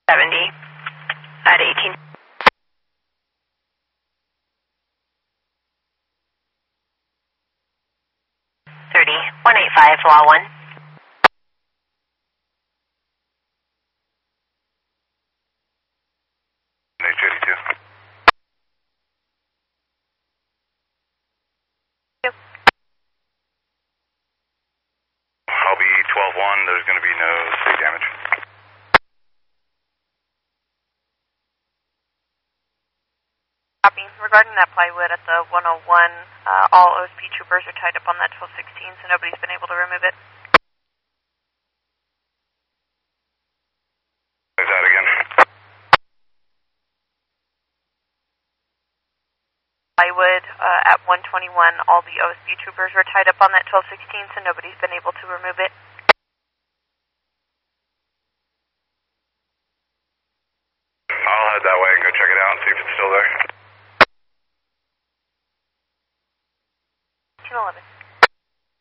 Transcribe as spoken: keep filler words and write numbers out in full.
seventy at eighteen. thirty, one eighty-five, law one. H eighty-two. Yep. I'll be twelve one, there's going to be no state damage. Copy. Regarding that plywood at the one oh one, uh, all O S P troopers are tied up on that twelve sixteen, so nobody's been able to remove it. Is that again? Plywood uh, at one twenty-one, all the O S P troopers were tied up on that twelve sixteen, so nobody's been able to remove it. I'll head that way and go check it out and see if it's still there. two eleven.